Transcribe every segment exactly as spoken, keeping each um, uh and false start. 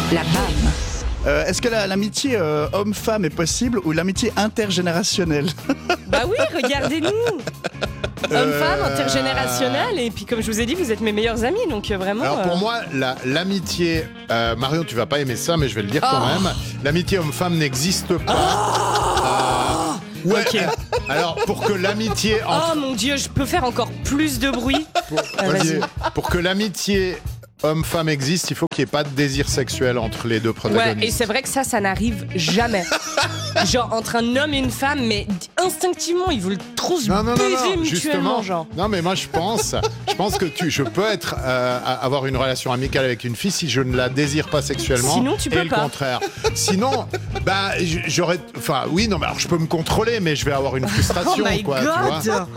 La B A M. Euh, est-ce que la- l'amitié euh, homme-femme est possible ou l'amitié intergénérationnelle? Bah oui, regardez-nous. Homme-femme, intergénérationnel, et puis comme je vous ai dit, vous êtes mes meilleurs amis, donc euh, vraiment. Alors pour euh, moi, la- l'amitié, euh, Marion, tu vas pas aimer ça, mais je vais le dire quand Oh. même. L'amitié homme-femme n'existe pas. Euh, ouais. Ok. Alors pour que l'amitié entre, Oh mon Dieu, je peux faire encore plus de bruit. pour, Ah, vas-y. vas-y. Pour que l'amitié homme-femme existe, il faut qu'il n'y ait pas de désir sexuel entre les deux Ouais, protagonistes. et c'est vrai que ça, ça n'arrive jamais. Genre entre un homme et une femme, mais instinctivement, ils veulent trop se Non, non, non, baiser non, mutuellement, justement. genre. Non, mais moi, je pense, je pense que tu, je peux être, euh, avoir une relation amicale avec une fille si je ne la désire pas sexuellement. Sinon, tu peux et le pas. contraire. Sinon, bah, j- j'aurais, enfin, oui, non, mais alors je peux me contrôler, mais je vais avoir une frustration, Oh my quoi, tu vois. god.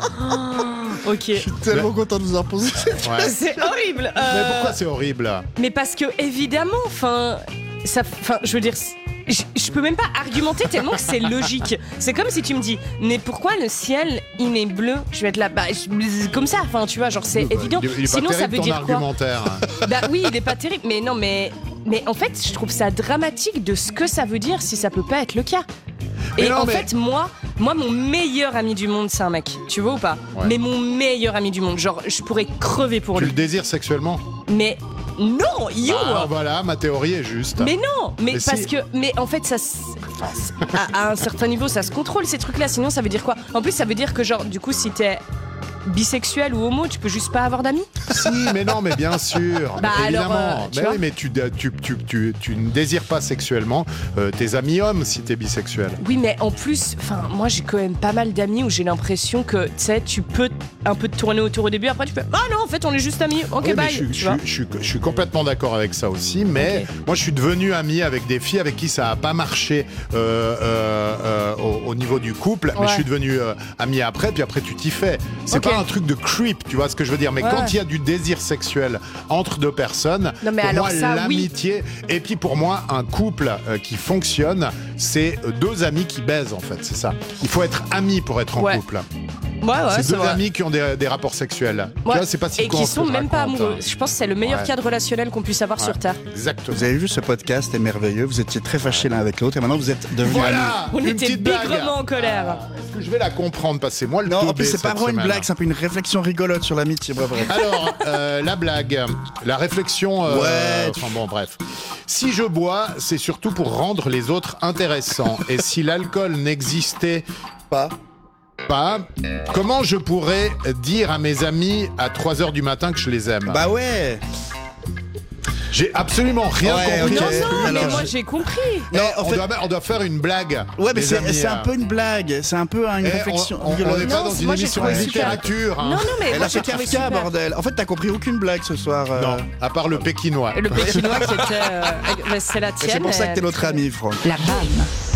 Oh, ok. Tellement content de vous en poser. Ouais. C'est horrible. Mais euh, pourquoi c'est horrible? Mais parce que évidemment, enfin, ça, enfin, je veux dire, je, je peux même pas argumenter tellement que c'est logique. C'est comme si tu me dis, mais pourquoi le ciel il est bleu? Je vais être là, bah, je- comme ça. Enfin, tu vois, genre c'est évident. Il est- il est pas Sinon, ça terrible, veut ton dire quoi? argumentaire. Bah oui, il est pas terrible. Mais non, mais, mais en fait, je trouve ça dramatique de ce que ça veut dire si ça peut pas être le cas. Mais Et non, en mais- fait, moi, moi, mon meilleur ami du monde, c'est un mec. Tu vois ou pas? Ouais. Mais mon meilleur ami du monde, genre, je pourrais crever pour Tu lui. le désires sexuellement? Mais non, you. Ah, voilà, ma théorie est juste. Mais non, mais, Mais parce si. que, mais en fait, ça, s- enfin, c- à, à un certain niveau, ça se contrôle ces trucs-là. Sinon, ça veut dire quoi? En plus, ça veut dire que genre, du coup, si t'es bisexuel ou homo, tu peux juste pas avoir d'amis. Si, mais non, mais bien sûr. Bah évidemment. alors, euh, tu mais vois. oui, mais tu, tu, tu, tu, tu ne désires pas sexuellement euh, tes amis hommes si t'es bisexuel. Oui, mais en plus, enfin, moi, j'ai quand même pas mal d'amis où j'ai l'impression que, tu sais, tu peux un peu te tourner autour au début. Après, tu fais, ah non, en fait, on est juste amis. Ok, Oui, mais bye. je, suis- tu je, vois. suis- je, suis- je suis complètement d'accord avec ça aussi, mais Ok. moi je suis devenu ami avec des filles avec qui ça n'a pas marché euh, euh, euh, au, au niveau du couple, mais Ouais. je suis devenu euh, ami après, puis après tu t'y fais. C'est Ok. pas un truc de creep, tu vois ce que je veux dire, mais Ouais. quand il y a du désir sexuel entre deux personnes, Non, mais pour alors moi ça, oui. l'amitié, et puis pour moi un couple euh, qui fonctionne, c'est deux amis qui baisent en fait, c'est ça. Il faut être ami pour être en Ouais. couple. Ouais, ouais, c'est c'est deux vrai. amis qui ont des, des rapports sexuels. Tu Ouais. vois, c'est pas si Et con qui ce que sont je même pas raconte, amoureux. hein. Je pense que c'est le meilleur Ouais. cadre relationnel qu'on puisse avoir Ouais. sur Terre. Exactement. Vous avez vu ce podcast est merveilleux. Vous étiez très fâchés l'un avec l'autre et maintenant vous êtes devenus amis. Voilà, On une était petite blague. bigrement en colère. Est-ce que je vais la comprendre parce que c'est moi le Non, en teubé plus c'est pas cette vraiment une semaine. blague, c'est un peu une réflexion rigolote sur l'amitié. Bref, bref. Alors, euh, la blague, la réflexion. euh, Ouais. Enfin bon, bref. Si je bois, c'est surtout pour rendre les autres intéressants. Et si l'alcool n'existait Pas. pas, comment je pourrais dire à mes amis à trois heures du matin que je les aime? Bah ouais. J'ai absolument rien Ouais, compris. ok. Non, non, mais Alors, moi je- j'ai compris. Non, Eh, en on, fait- doit, on doit faire une blague. Ouais, mais les c'est amis, c'est un euh. peu une blague. C'est un peu une Eh, réflexion. on- on- on rigolote. n'est pas Non, dans une moi, j'ai émission de trouvé super. littérature. hein. Non, non, mais Elle moi a j'ai fait trouvé Kafka, super. bordel. En fait, t'as compris aucune blague ce soir. euh. Non, à part le pékinois. Le pékinois qui était. euh, bah, c'est la Et tienne. c'est pour ça que t'es elle- notre ami, Franck. La B A M.